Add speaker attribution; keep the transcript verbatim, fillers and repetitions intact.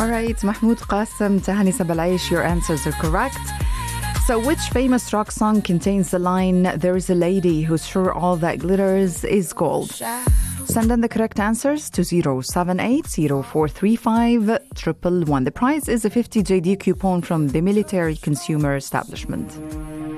Speaker 1: All right, Mahmoud Qasim, Tahani Sabalaish, your answers are correct. So which famous rock song contains the line, "There is a lady who's sure all that glitters is gold"? Send in the correct answers to zero seven eight zero four three five one one one. The prize is a fifty J D coupon from the Military Consumer Establishment.